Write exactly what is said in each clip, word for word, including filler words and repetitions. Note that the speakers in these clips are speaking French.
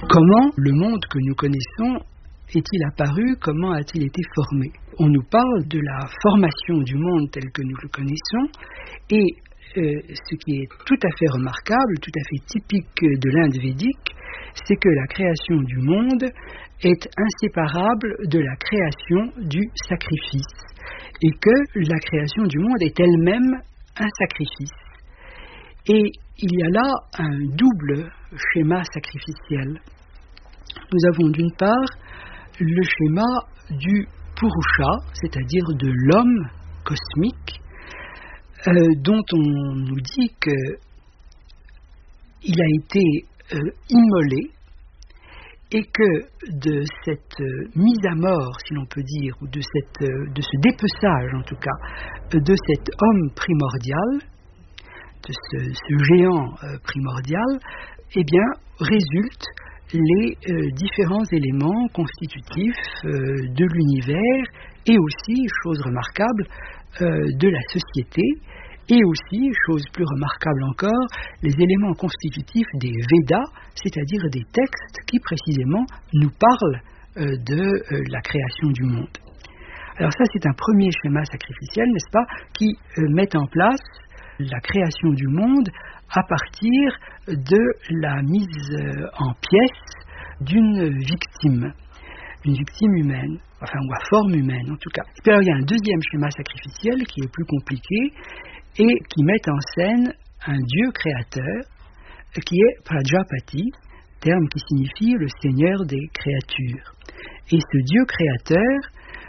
Comment le monde que nous connaissons est-il apparu? Comment a-t-il été formé? On nous parle de la formation du monde tel que nous le connaissons, et euh, ce qui est tout à fait remarquable, tout à fait typique de l'Inde védique, c'est que la création du monde est inséparable de la création du sacrifice, et que la création du monde est elle-même un sacrifice. Et il y a là un double schéma sacrificiel. Nous avons d'une part le schéma du Purusha, c'est-à-dire de l'homme cosmique, euh, dont on nous dit qu'il a été euh, immolé, et que de cette euh, mise à mort, si l'on peut dire, ou de, cette, euh, de ce dépeçage en tout cas, de cet homme primordial, de ce, ce géant euh, primordial, eh bien, résultent les euh, différents éléments constitutifs euh, de l'univers, et aussi, chose remarquable, euh, de la société, et aussi, chose plus remarquable encore, les éléments constitutifs des Védas, c'est-à-dire des textes qui précisément nous parlent euh, de euh, la création du monde. Alors ça, c'est un premier schéma sacrificiel, n'est-ce pas, qui euh, met en place la création du monde à partir de la mise en pièces d'une victime, d'une victime humaine, enfin, ou à forme humaine en tout cas. Et puis alors, il y a un deuxième schéma sacrificiel qui est plus compliqué et qui met en scène un dieu créateur qui est Prajapati, terme qui signifie le seigneur des créatures. Et ce dieu créateur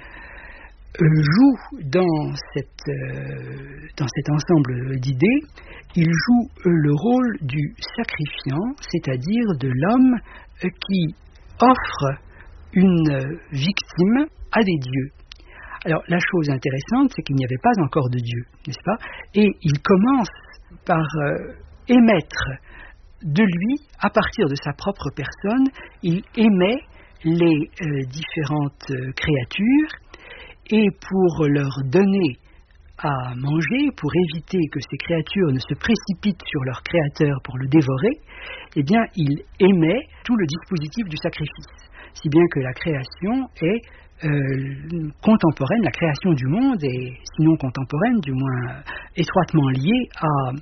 joue dans, cette, euh, dans cet ensemble d'idées, il joue euh, le rôle du sacrifiant, c'est-à-dire de l'homme euh, qui offre une euh, victime à des dieux. Alors la chose intéressante, c'est qu'il n'y avait pas encore de Dieu, n'est-ce pas? Et il commence par euh, émettre de lui, à partir de sa propre personne, il émet les euh, différentes euh, créatures, et pour leur donner à manger, pour éviter que ces créatures ne se précipitent sur leur créateur pour le dévorer, eh bien, il émet tout le dispositif du sacrifice, si bien que la création est euh, contemporaine, la création du monde est, sinon contemporaine, du moins étroitement liée à,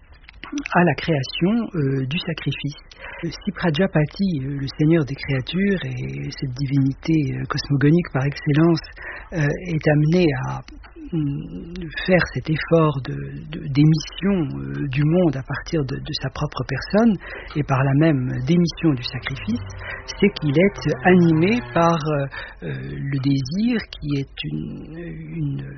à la création euh, du sacrifice. Si Prajapati, euh, le seigneur des créatures et cette divinité euh, cosmogonique par excellence, euh, est amené à euh, faire cet effort de, de, d'émission euh, du monde à partir de, de sa propre personne, et par la même d'émission du sacrifice, c'est qu'il est animé par euh, euh, le désir qui est une, une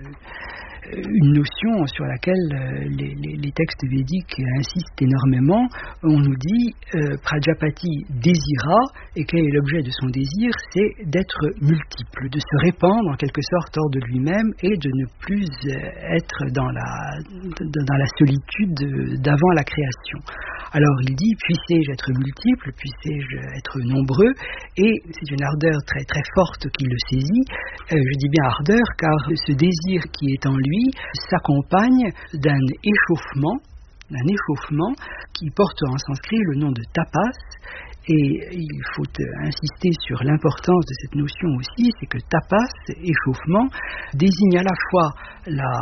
une notion sur laquelle les, les, les textes védiques insistent énormément. On nous dit euh, Prajapati désira, et quel est l'objet de son désir? C'est d'être multiple, de se répandre en quelque sorte hors de lui-même et de ne plus être dans la, dans la solitude d'avant la création. Alors il dit, puissé-je être multiple, puissé-je être nombreux, et c'est une ardeur très très forte qui le saisit. Euh, je dis bien ardeur car ce désir qui est en lui s'accompagne d'un échauffement, d'un échauffement qui porte en sanskrit le nom de tapas, et il faut insister sur l'importance de cette notion aussi, c'est que tapas, échauffement, désigne à la fois la,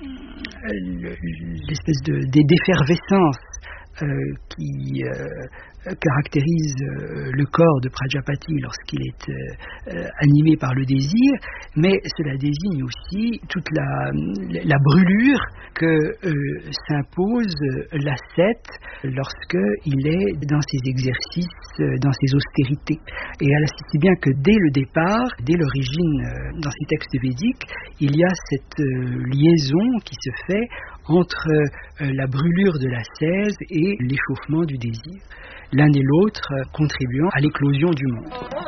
l'espèce de, d'effervescence euh, qui euh, caractérise euh, le corps de Prajapati lorsqu'il est euh, animé par le désir, mais cela désigne aussi toute la, la brûlure que euh, s'impose l'ascète lorsqu'il est dans ses exercices, euh, dans ses austérités. Et alors, si bien que dès le départ, dès l'origine, euh, dans ces textes védiques, il y a cette euh, liaison qui se fait entre euh, la brûlure de l'ascèse et l'échauffement du désir, l'un et l'autre contribuant à l'éclosion du monde.